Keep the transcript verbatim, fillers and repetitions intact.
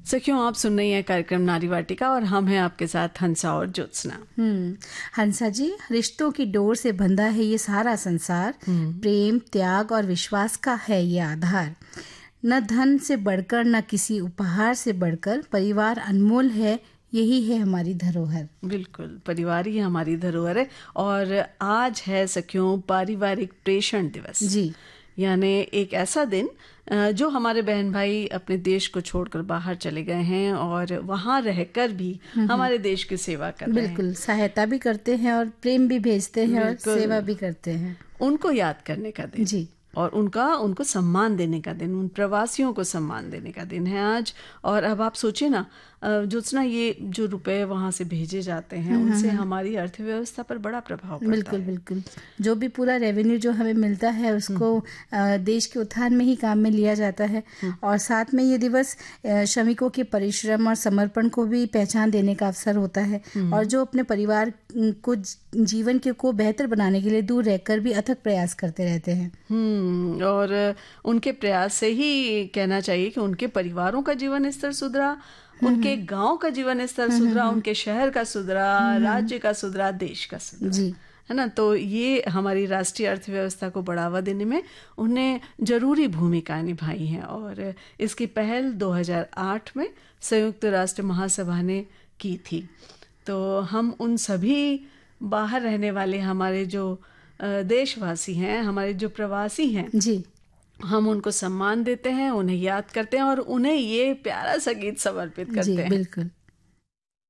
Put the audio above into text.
सखियों, आप सुन रही हैं कार्यक्रम नारी वाटिका और हम हैं आपके साथ हंसा और ज्योत्सना। हम्म हंसा जी, रिश्तों की डोर से बंधा है ये सारा संसार, प्रेम, त्याग और विश्वास का है ये आधार। न धन से बढ़कर, न किसी उपहार से बढ़कर, परिवार अनमोल है, यही है हमारी धरोहर। बिल्कुल, परिवार ही हमारी धरोहर है। और आज है सखियों पारिवारिक प्रेषण दिवस जी। यानी एक ऐसा दिन जो हमारे बहन भाई अपने देश को छोड़कर बाहर चले गए हैं और वहां रहकर भी हमारे देश की सेवा कर रहे हैं। बिल्कुल, सहायता भी करते हैं और प्रेम भी भेजते हैं और सेवा भी करते हैं। उनको याद करने का दिन जी, और उनका उनको सम्मान देने का दिन, उन प्रवासियों को सम्मान देने का दिन है आज। और अब आप सोचिए ना ज्योत्सना, ये जो रुपए वहां से भेजे जाते हैं उनसे हमारी अर्थव्यवस्था पर बड़ा प्रभाव पड़ता बिल्कुल है। बिल्कुल। जो भी पूरा रेवेन्यू जो हमें मिलता है उसको देश के उत्थान में ही काम में लिया जाता है। और साथ में ये दिवस श्रमिकों के परिश्रम और समर्पण को भी पहचान देने का अवसर होता है। और जो अपने परिवार को जीवन के को बेहतर बनाने के लिए दूर रहकर भी अथक प्रयास करते रहते हैं। हम्म और उनके प्रयास से ही कहना चाहिए कि उनके परिवारों का जीवन स्तर सुधरा, उनके गांव का जीवन स्तर सुधरा, उनके शहर का सुधरा, राज्य का सुधरा, देश का सुधरा, जी, है ना। तो ये हमारी राष्ट्रीय अर्थव्यवस्था को बढ़ावा देने में उन्हें जरूरी भूमिका निभाई है। और इसकी पहल दो हज़ार आठ में संयुक्त राष्ट्र महासभा ने की थी। तो हम उन सभी बाहर रहने वाले हमारे जो देशवासी हैं, हमारे जो प्रवासी हैं, जी, हम उनको सम्मान देते हैं, उन्हें याद करते हैं और उन्हें ये प्यारा सा गीत समर्पित करते जी, हैं। बिल्कुल।